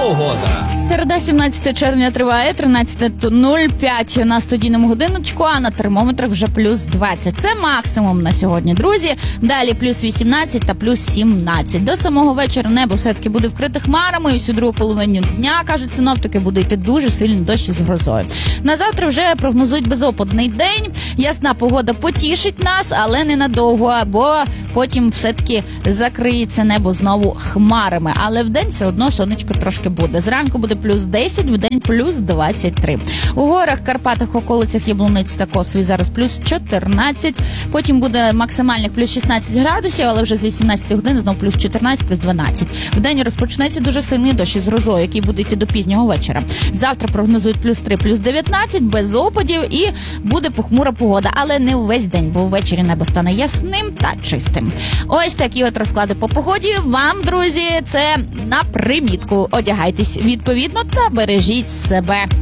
погода. Середа, 17 червня триває, 13:05 на студійному годиночку, а на термометрах вже плюс 20. Це максимум на сьогодні, друзі. Далі плюс 18 та плюс 17. До самого вечора небо все-таки буде вкрите хмарами, і всю другу половину дня, кажуть синоптики, буде йти дуже сильний дощ з грозою. На завтра вже прогнозують безопадний день. Ясна погода потішить нас, але ненадовго, бо потім все-таки закриється небо знову хмарами. Але вдень все одно сонечко трошки буде. Зранку буде плюс 10, вдень плюс 23. У горах, Карпатах, околицях Яблуниць та Косові зараз плюс 14. Потім буде максимальних плюс 16 градусів, але вже з 18 годин знову плюс 14, плюс 12. Вдень розпочнеться дуже сильний дощ із грозою, який буде йти до пізнього вечора. Завтра прогнозують плюс 3, плюс 19, без опадів і буде похмура погода. Але не увесь день, бо ввечері небо стане ясним та чистим. Ось такі от розклади по погоді. Вам, друзі, це на примітку. Одягайтесь відповідно та бережіть себе.